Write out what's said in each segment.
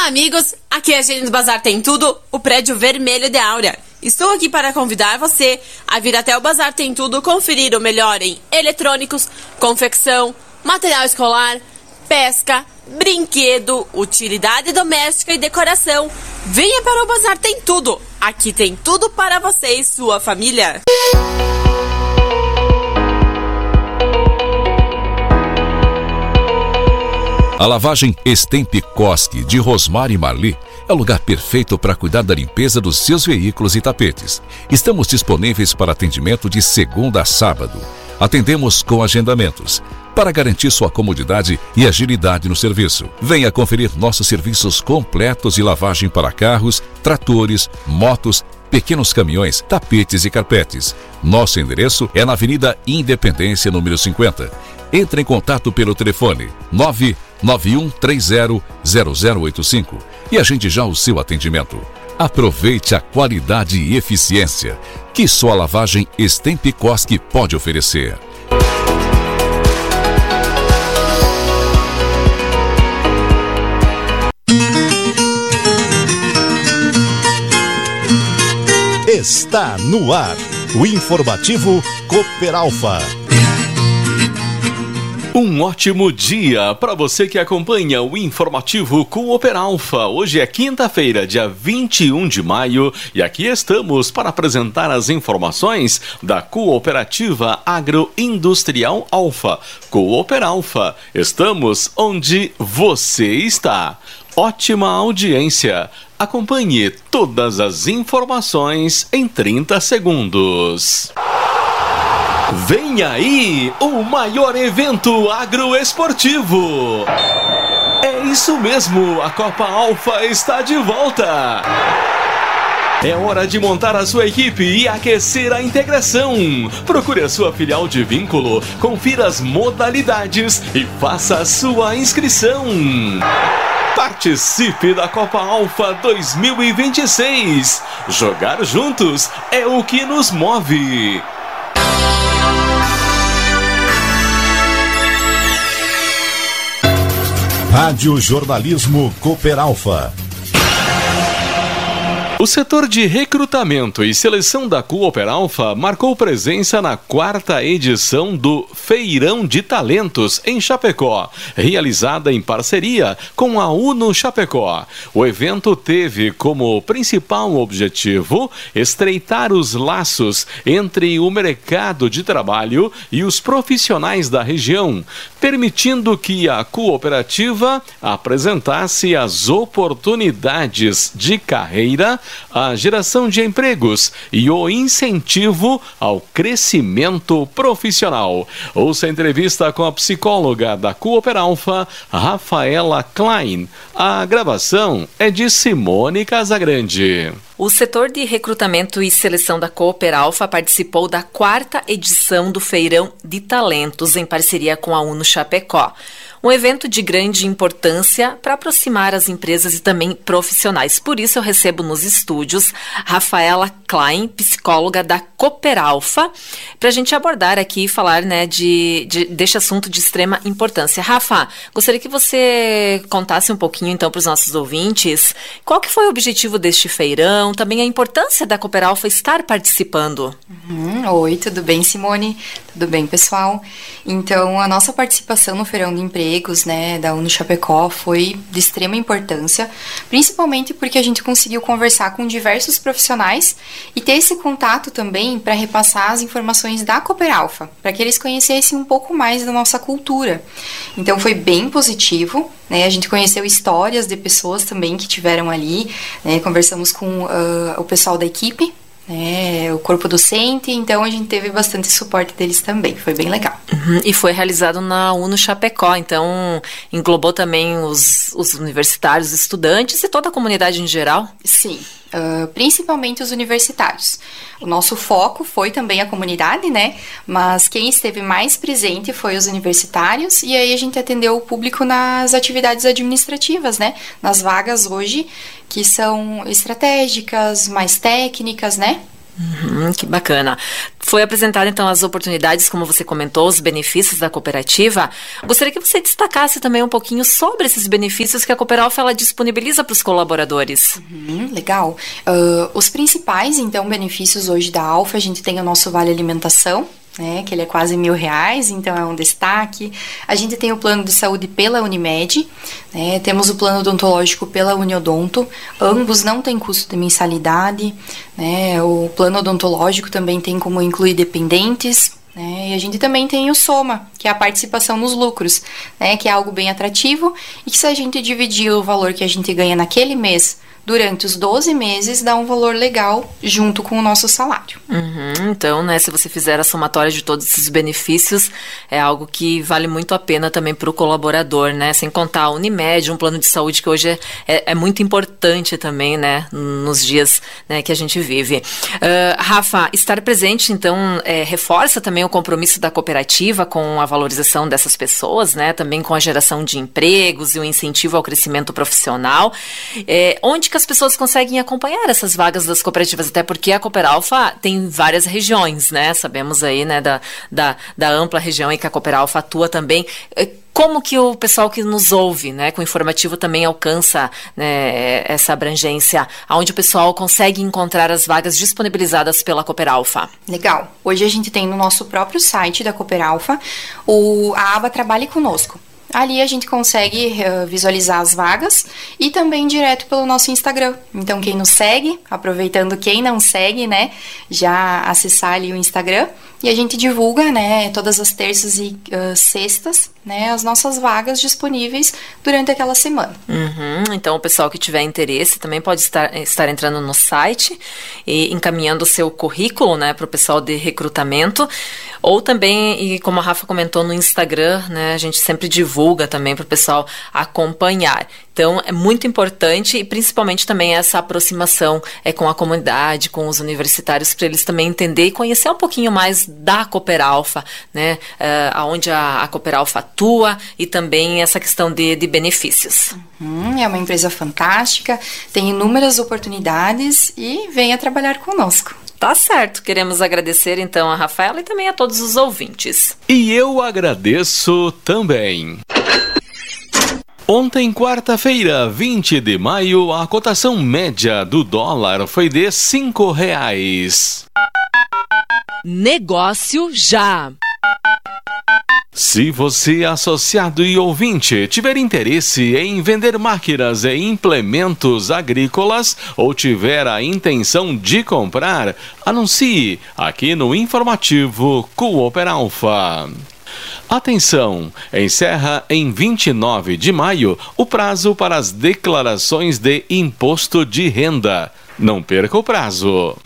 Olá, amigos! Aqui é a Jenny do Bazar Tem Tudo, o prédio vermelho de Áurea. Estou aqui para convidar você a vir até o Bazar Tem Tudo conferir o melhor em eletrônicos, confecção, material escolar, pesca, brinquedo, utilidade doméstica e decoração. Venha para o Bazar Tem Tudo. Aqui tem tudo para você e sua família. A lavagem Stemp Koski de Rosmar e Marli é o lugar perfeito para cuidar da limpeza dos seus veículos e tapetes. Estamos disponíveis para atendimento de segunda a sábado. Atendemos com agendamentos, para garantir sua comodidade e agilidade no serviço. Venha conferir nossos serviços completos de lavagem para carros, tratores, motos, pequenos caminhões, tapetes e carpetes. Nosso endereço é na Avenida Independência, número 50. Entre em contato pelo telefone 991300085 e agende já o seu atendimento. Aproveite a qualidade e eficiência que só a lavagem Stemp Koski pode oferecer. Está no ar o informativo Cooperalfa. Um ótimo dia para você que acompanha o informativo Cooperalfa. Hoje é quinta-feira, dia 21 de maio, e aqui estamos para apresentar as informações da Cooperativa Agroindustrial Alfa. Cooperalfa, estamos onde você está. Ótima audiência. Acompanhe todas as informações em 30 segundos. Vem aí o maior evento agroesportivo. É isso mesmo, a Copa Alfa está de volta. É hora de montar a sua equipe e aquecer a integração. Procure a sua filial de vínculo, confira as modalidades e faça a sua inscrição. Participe da Copa Alfa 2026. Jogar juntos é o que nos move. Rádio Jornalismo Cooperalfa. O setor de recrutamento e seleção da Cooperalfa marcou presença na 4ª edição do Feirão de Talentos em Chapecó, realizada em parceria com a Uno Chapecó. O evento teve como principal objetivo estreitar os laços entre o mercado de trabalho e os profissionais da região, permitindo que a cooperativa apresentasse as oportunidades de carreira, a geração de empregos e o incentivo ao crescimento profissional. Ouça a entrevista com a psicóloga da Cooperalfa, Rafaela Klein. A gravação é de Simone Casagrande. O setor de recrutamento e seleção da Cooperalfa participou da 4ª edição do Feirão de Talentos em parceria com a Uno Chapecó. Um evento de grande importância para aproximar as empresas e também profissionais. Por isso eu recebo nos estúdios Rafaela Klein, psicóloga da Cooperalfa, para a gente abordar aqui e falar, né, deste assunto de extrema importância. Rafa, gostaria que você contasse um pouquinho então para os nossos ouvintes qual que foi o objetivo deste feirão, também a importância da Cooperalfa estar participando. Oi, tudo bem, Simone? Tudo bem, pessoal? Então, a nossa participação no Feirão de Empregos, né, da Uno Chapecó foi de extrema importância, principalmente porque a gente conseguiu conversar com diversos profissionais e ter esse contato também para repassar as informações da Cooperalfa, para que eles conhecessem um pouco mais da nossa cultura. Então, foi bem positivo, né? A gente conheceu histórias de pessoas também que tiveram ali, né? Conversamos com o pessoal da equipe, o corpo docente, então a gente teve bastante suporte deles também, foi bem legal. E foi realizado na Uno Chapecó, então englobou também os universitários, estudantes e toda a comunidade em geral? Sim, principalmente os universitários. O nosso foco foi também a comunidade, né? Mas quem esteve mais presente foi os universitários, e aí a gente atendeu o público nas atividades administrativas, né? Nas vagas hoje, que são estratégicas, mais técnicas, né? Que bacana. Foi apresentada então as oportunidades, como você comentou, os benefícios da cooperativa. Gostaria que você destacasse também um pouquinho sobre esses benefícios que a Cooperalfa ela disponibiliza para os colaboradores. Legal. Os principais, então, benefícios hoje da Alfa, a gente tem o nosso Vale Alimentação, né, que ele é quase R$1.000, então é um destaque. A gente tem o plano de saúde pela Unimed, né, temos o plano odontológico pela Uniodonto, ambos não têm custo de mensalidade, né, o plano odontológico também tem como incluir dependentes, né, e a gente também tem o Soma, que é a participação nos lucros, né, que é algo bem atrativo e que se a gente dividir o valor que a gente ganha naquele mês durante os 12 meses, dá um valor legal junto com o nosso salário. Então, né, se você fizer a somatória de todos esses benefícios, é algo que vale muito a pena também para o colaborador, né? Sem contar a Unimed, um plano de saúde que hoje é muito importante também, né, nos dias, né, que a gente vive. Rafa, estar presente, então, reforça também o compromisso da cooperativa com a valorização dessas pessoas, né? Também com a geração de empregos e o incentivo ao crescimento profissional. Onde que as pessoas conseguem acompanhar essas vagas das cooperativas, até porque a Cooperalfa tem várias regiões, né? Sabemos aí, né, da ampla região em que a Cooperalfa atua também. Como que o pessoal que nos ouve, né, com o informativo também alcança, né, essa abrangência, onde o pessoal consegue encontrar as vagas disponibilizadas pela Cooperalfa? Legal. Hoje a gente tem no nosso próprio site da Cooperalfa a aba Trabalhe Conosco. Ali a gente consegue visualizar as vagas e também direto pelo nosso Instagram. Então, quem nos segue, aproveitando quem não segue, né, já acessar ali o Instagram. E a gente divulga, né, todas as terças e sextas, né, as nossas vagas disponíveis durante aquela semana. Então, o pessoal que tiver interesse também pode estar entrando no site e encaminhando o seu currículo, né, para o pessoal de recrutamento. Ou também, e como a Rafa comentou, no Instagram, né, a gente sempre divulga também para o pessoal acompanhar. Então, é muito importante e principalmente também essa aproximação com a comunidade, com os universitários, para eles também entender e conhecer um pouquinho mais da Cooperalfa, né, aonde a Cooperalfa atua e também essa questão de benefícios. É uma empresa fantástica, tem inúmeras oportunidades e venha trabalhar conosco. Tá certo, queremos agradecer então a Rafaela e também a todos os ouvintes. E eu agradeço também. Ontem, quarta-feira, 20 de maio, a cotação média do dólar foi de R$5. Negócio já. Se você, associado e ouvinte, tiver interesse em vender máquinas e implementos agrícolas ou tiver a intenção de comprar, anuncie aqui no informativo Cooperalfa. Atenção! Encerra em 29 de maio o prazo para as declarações de imposto de renda. Não perca o prazo.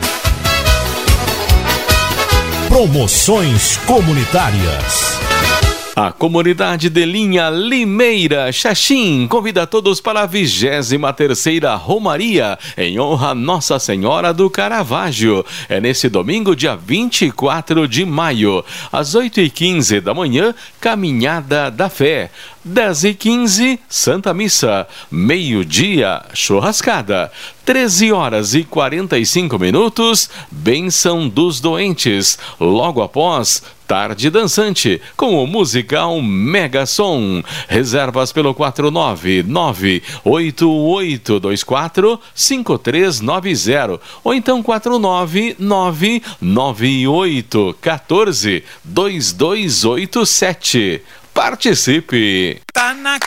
Promoções comunitárias. A comunidade de linha Limeira, Xaxim, convida todos para a 23ª Romaria, em honra a Nossa Senhora do Caravaggio. É nesse domingo, dia 24 de maio, às 8h15 da manhã, Caminhada da Fé. 10h15, Santa Missa. Meio-dia, churrascada. 13h45, Bênção dos Doentes. Logo após, Tarde Dançante, com o musical Mega Som. Reservas pelo 499-8824-5390 ou então 499-9814-2287. Participe! Tá na